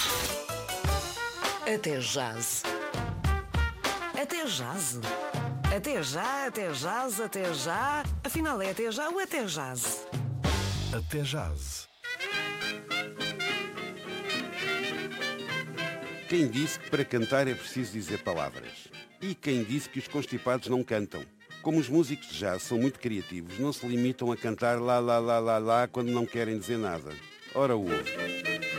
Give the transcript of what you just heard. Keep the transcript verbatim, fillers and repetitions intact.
Até jazz. Até jazz. Até já, até jazz, até já. Afinal, é até já ou até jazz? Até jazz. Quem disse que para cantar é preciso dizer palavras? E quem disse que os constipados não cantam? Como os músicos de jazz são muito criativos, não se limitam a cantar lá, lá, lá, lá, lá quando não querem dizer nada. Ora, ouve.